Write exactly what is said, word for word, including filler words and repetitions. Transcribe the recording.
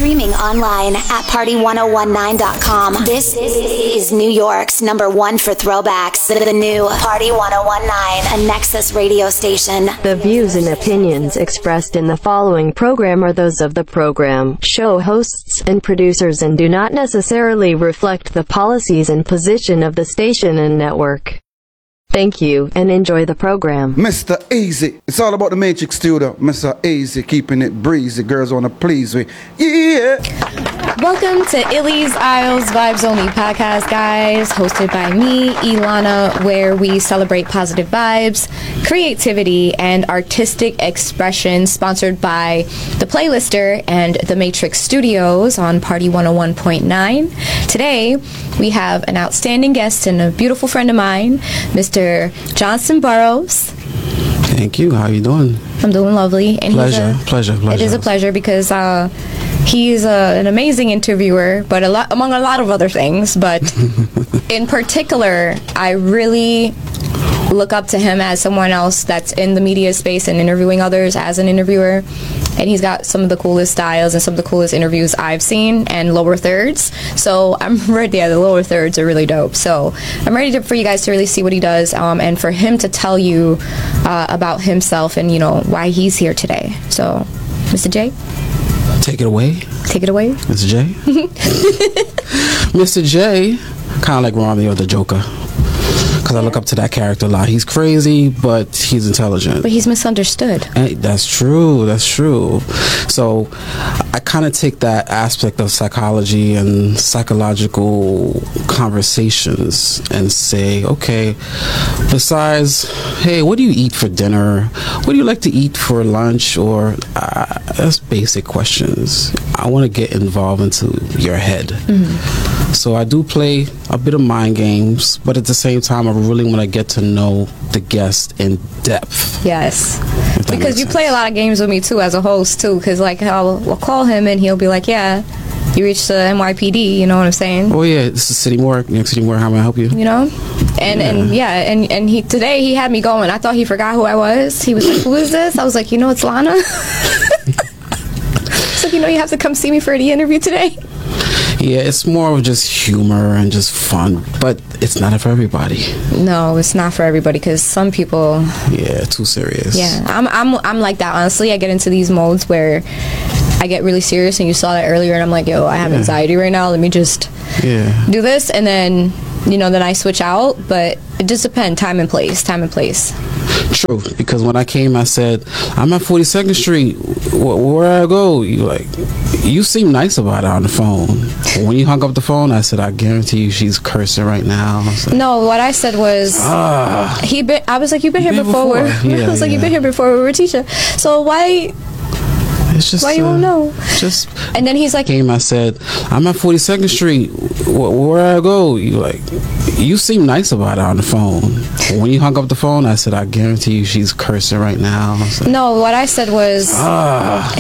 Streaming online at party one oh one nine dot com. This is New York's number one for throwbacks. The new Party one oh one nine, a Nexus radio station. The views and opinions expressed in the following program are those of the program, show hosts, and producers and do not necessarily reflect the policies and position of the station and network. Thank you, and enjoy the program. Mister Easy. It's all about the Matrix Studio. Mister Easy, keeping it breezy. Girls wanna please me. Yeah! Welcome to Illy's Isles Vibes Only podcast, guys. Hosted by me, Ilana, where we celebrate positive vibes, creativity, and artistic expression. Sponsored by The Playlister and The Matrix Studios on Party one oh one point nine. Today, we have an outstanding guest and a beautiful friend of mine, Mister Johnson Burroughs. Thank you. How are you doing? I'm doing lovely. And pleasure, a, pleasure, pleasure. It is a pleasure because uh, he's a, an amazing interviewer, but a lot among a lot of other things. But in particular, I really look up to him as someone else that's in the media space and interviewing others as an interviewer. And he's got some of the coolest styles and some of the coolest interviews I've seen, and lower thirds. So I'm ready. Yeah, the lower thirds are really dope. So I'm ready to, for you guys to really see what he does, um, and for him to tell you uh, about himself and, you know, why he's here today. So, Mister J? Take it away. Take it away. Mister J? Mister J, kind of like Romeo the Joker. Because I look up to that character a lot. He's crazy, but he's intelligent. But he's misunderstood. Hey, that's true. That's true. So I kind of take that aspect of psychology and psychological conversations and say, okay, besides, hey, what do you eat for dinner? What do you like to eat for lunch? Or uh, that's basic questions. I want to get involved into your head. Mm-hmm. So I do play a bit of mind games, but at the same time, I really want to get to know the guest in depth. Yes. Because you sense. play a lot of games with me, too, as a host, too. Because, like, I'll, I'll call him, and he'll be like, yeah, you reached the N Y P D, you know what I'm saying? Oh, yeah, this is City Morgue. New York City Morgue, how may I help you? You know? And, yeah. and yeah, and, and he today he had me going. I thought he forgot who I was. He was like, who is this? I was like, you know, it's Lana. So, you know, you have to come see me for the interview today. Yeah, it's more of just humor and just fun, but it's not for everybody. No, it's not for everybody because some people. Yeah, too serious. Yeah, I'm I'm I'm like that. Honestly, I get into these modes where I get really serious, and you saw that earlier, and I'm like, yo, I have yeah. anxiety right now. Let me just yeah. do this, and then you know, then I switch out. But it just depends, time and place, time and place. True, because when I came, I said, I'm at forty-second Street. Where, where I go? You like, you seem nice about it on the phone. When you hung up the phone, I said, I guarantee you she's cursing right now. Like, no, what I said was, uh, he been, I was like, you've been here been before. before. Yeah, I was like, yeah. you've been here before. We were teaching. So why... It's just, Why you uh, won't know? Just and then he's like, came. I said, I'm at forty-second Street. Where, where I go? You like, you seem nice about it on the phone. When you hung up the phone, I said, I guarantee you she's cursing right now. Like, no, what I said was, uh,